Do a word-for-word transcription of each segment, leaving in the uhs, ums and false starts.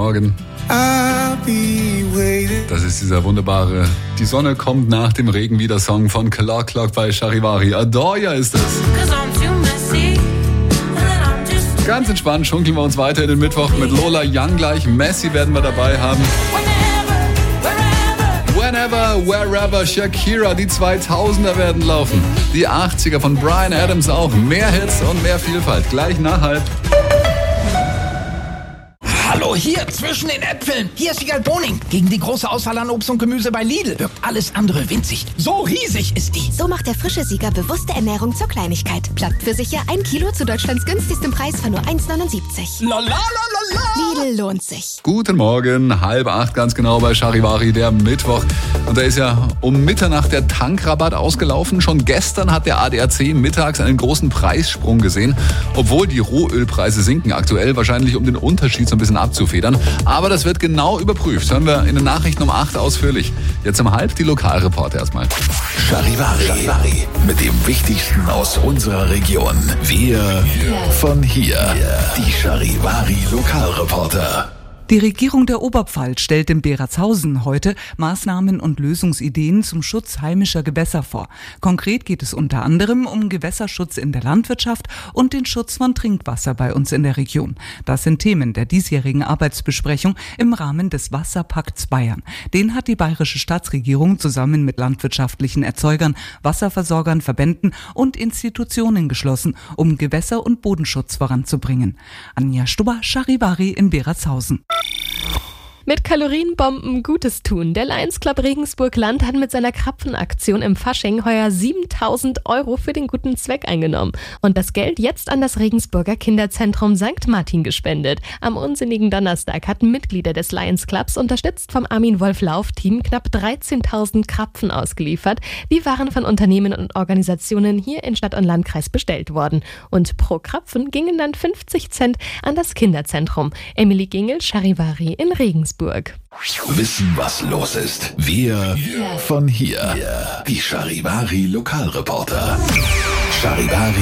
Morgen. Das ist dieser wunderbare Die Sonne kommt nach dem Regen wieder Song von Clock Clock bei Charivari. Adoya ist es. Ganz entspannt schunkeln wir uns weiter in den Mittwoch mit Lola Young gleich. Messi werden wir dabei haben. Whenever, Wherever, Shakira, die zweitausender werden laufen. Die achtziger von Bryan Adams auch. Mehr Hits und mehr Vielfalt. Gleich nach halb. Hallo, hier zwischen den Äpfeln. Hier ist Wiegald Boning. Gegen die große Auswahl an Obst und Gemüse bei Lidl wirkt alles andere winzig. So riesig ist die. So macht der frische Sieger bewusste Ernährung zur Kleinigkeit. Plattpfirsiche ein Kilo zu Deutschlands günstigstem Preis von nur eins neunundsiebzig. La la la la la. Lidl lohnt sich. Guten Morgen, halb acht ganz genau bei Charivari, der Mittwoch. Und da ist ja um Mitternacht der Tankrabatt ausgelaufen. Schon gestern hat der A D A C mittags einen großen Preissprung gesehen. Obwohl die Rohölpreise sinken aktuell, wahrscheinlich um den Unterschied so ein bisschen abzufedern. Aber das wird genau überprüft. Hören wir in den Nachrichten um acht ausführlich. Jetzt um halb die Lokalreporter erstmal. Charivari, Charivari mit dem Wichtigsten aus unserer Region. Wir von hier. Die Charivari Lokalreporter. Die Regierung der Oberpfalz stellt in Beratshausen heute Maßnahmen und Lösungsideen zum Schutz heimischer Gewässer vor. Konkret geht es unter anderem um Gewässerschutz in der Landwirtschaft und den Schutz von Trinkwasser bei uns in der Region. Das sind Themen der diesjährigen Arbeitsbesprechung im Rahmen des Wasserpakts Bayern. Den hat die bayerische Staatsregierung zusammen mit landwirtschaftlichen Erzeugern, Wasserversorgern, Verbänden und Institutionen geschlossen, um Gewässer- und Bodenschutz voranzubringen. Anja Stubber, Charivari in Beratshausen. Mit Kalorienbomben Gutes tun. Der Lions Club Regensburg-Land hat mit seiner Krapfenaktion im Fasching heuer siebentausend Euro für den guten Zweck eingenommen und das Geld jetzt an das Regensburger Kinderzentrum Sankt Martin gespendet. Am unsinnigen Donnerstag hatten Mitglieder des Lions Clubs, unterstützt vom Armin Wolf Laufteam, knapp dreizehntausend Krapfen ausgeliefert. Die waren von Unternehmen und Organisationen hier in Stadt und Landkreis bestellt worden. Und pro Krapfen gingen dann fünfzig Cent an das Kinderzentrum. Emily Gingel, Charivari in Regensburg. Wissen, was los ist. Wir von hier. Die Charivari Lokalreporter. Charivari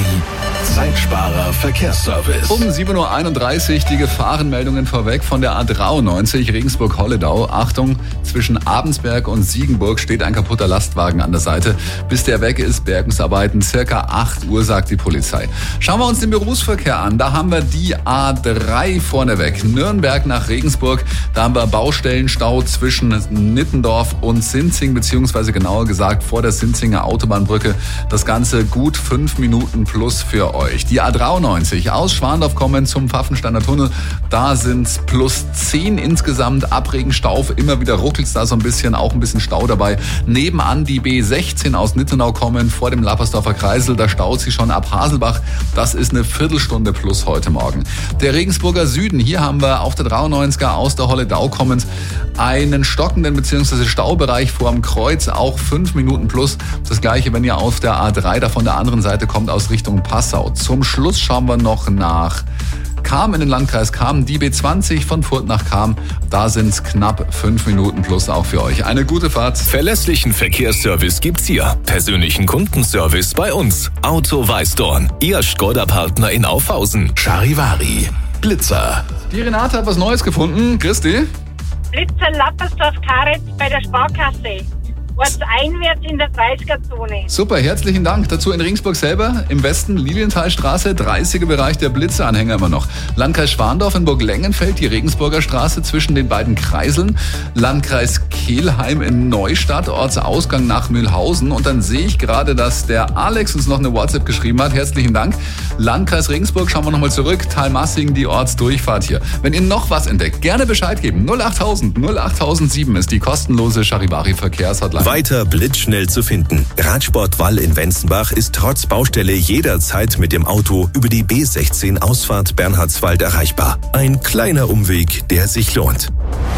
Zeitsparer Verkehrsservice. Um sieben Uhr einunddreißig die Gefahrenmeldungen vorweg von der A dreiundneunzig Regensburg-Holledau. Achtung, zwischen Abensberg und Siegenburg steht ein kaputter Lastwagen an der Seite. Bis der weg ist, Bergungsarbeiten circa acht Uhr, sagt die Polizei. Schauen wir uns den Berufsverkehr an. Da haben wir die A drei vorneweg. Nürnberg nach Regensburg. Da haben wir Baustellenstau zwischen Nittendorf und Sinzing, beziehungsweise genauer gesagt vor der Sinzinger Autobahnbrücke. Das Ganze gut fünf Minuten plus für euch. Die A dreiundneunzig aus Schwandorf kommen zum Pfaffensteiner Tunnel. Da sind's plus zehn insgesamt. Abregenstau, immer wieder ruckelt's da so ein bisschen, auch ein bisschen Stau dabei. Nebenan die B sechzehn aus Nittenau kommen vor dem Lappersdorfer Kreisel. Da staut sie schon ab Haselbach. Das ist eine Viertelstunde plus heute Morgen. Der Regensburger Süden, hier haben wir auf der dreiundneunziger aus der Holledau kommend einen stockenden bzw. Staubereich vor dem Kreuz, auch fünf Minuten plus. Das gleiche, wenn ihr auf der A drei da von der anderen Seite kommt aus Richtung Passau. Zum Schluss schauen wir noch nach Cham in den Landkreis Cham, die B zwanzig von Furt nach Cham. Da sind es knapp fünf Minuten plus auch für euch. Eine gute Fahrt. Verlässlichen Verkehrsservice gibt's hier. Persönlichen Kundenservice bei uns. Auto Weißdorn, Ihr Skoda-Partner in Aufhausen. Charivari Blitzer. Die Renate hat was Neues gefunden. Christi? Blitzer Lappersdorf-Karetz bei der Sparkasse. Ortseinwärts in der dreißiger-Zone. Super, herzlichen Dank. Dazu in Regensburg selber, im Westen Lilienthalstraße, dreißiger Bereich der Blitzeranhänger immer noch. Landkreis Schwandorf in Burg-Lengenfeld, die Regensburger Straße zwischen den beiden Kreiseln. Landkreis Kelheim in Neustadt, Ortsausgang nach Mühlhausen. Und dann sehe ich gerade, dass der Alex uns noch eine WhatsApp geschrieben hat. Herzlichen Dank. Landkreis Regensburg, schauen wir nochmal zurück. Talmassing, die Ortsdurchfahrt hier. Wenn ihr noch was entdeckt, gerne Bescheid geben. null achttausend null achttausendsieben ist die kostenlose Charivari Verkehrshotline. Weiter blitzschnell zu finden. Radsport Wall in Wenzenbach ist trotz Baustelle jederzeit mit dem Auto über die B sechzehn Ausfahrt Bernhardswald erreichbar. Ein kleiner Umweg, der sich lohnt.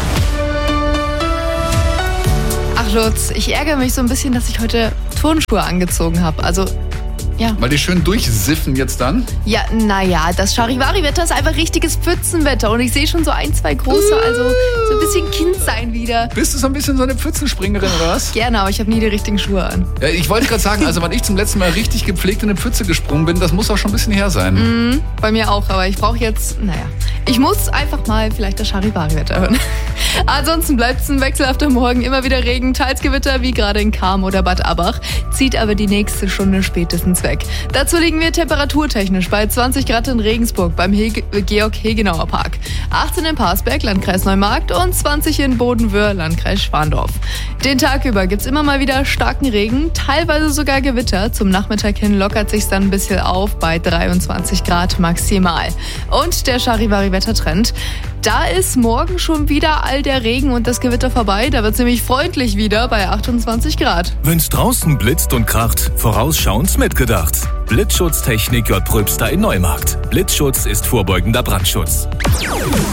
Ach Lutz, ich ärgere mich so ein bisschen, dass ich heute Turnschuhe angezogen habe. Also, ja. Weil die schön durchsiffen jetzt dann? Ja, naja, das Charivari-Wetter ist einfach richtiges Pfützenwetter und ich sehe schon so ein, zwei große, also so ein bisschen Kind sein wieder. Bist du so ein bisschen so eine Pfützenspringerin oder was? Gerne, aber ich habe nie die richtigen Schuhe an. Ja, ich wollte gerade sagen, also wann ich zum letzten Mal richtig gepflegt in eine Pfütze gesprungen bin, das muss auch schon ein bisschen her sein. Mhm, bei mir auch, aber ich brauche jetzt, naja. Ich muss einfach mal vielleicht das Charivari-Wetter hören. Ansonsten bleibt es ein wechselhafter Morgen, immer wieder Regen, teils Gewitter, wie gerade in Cham oder Bad Abbach, zieht aber die nächste Stunde spätestens weg. Dazu liegen wir temperaturtechnisch bei zwanzig Grad in Regensburg beim Hege- Georg-Hegenauer Park, achtzehn in Parsberg, Landkreis Neumarkt und zwanzig in Bodenwöhr, Landkreis Schwandorf. Den Tag über gibt's immer mal wieder starken Regen, teilweise sogar Gewitter. Zum Nachmittag hin lockert sich's dann ein bisschen auf bei dreiundzwanzig Grad maximal. Und der Charivari-Wettertrend. Da ist morgen schon wieder all der Regen und das Gewitter vorbei. Da wird's nämlich freundlich wieder bei achtundzwanzig Grad. Wenn's draußen blitzt und kracht, vorausschauend mitgedacht. Blitzschutztechnik J. Pröbster in Neumarkt. Blitzschutz ist vorbeugender Brandschutz.